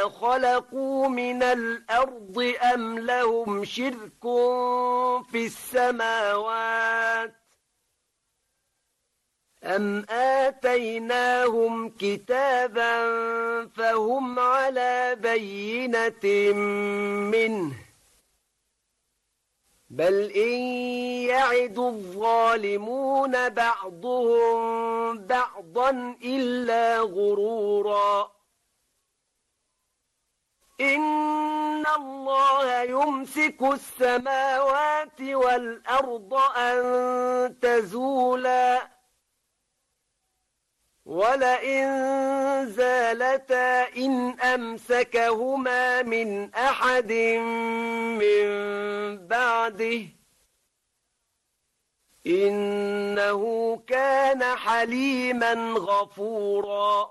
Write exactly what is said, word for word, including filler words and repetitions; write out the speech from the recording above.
خلقوا من الأرض أم لهم شرك في السماوات أم آتيناهم كتابا فهم على بينة منه بل إن يعد الظالمون بعضهم بعضا إلا غرورا إن الله يمسك السماوات والأرض أن تزولا ولئن زالتا إن أمسكهما من أحد من بعده إنه كان حليما غفورا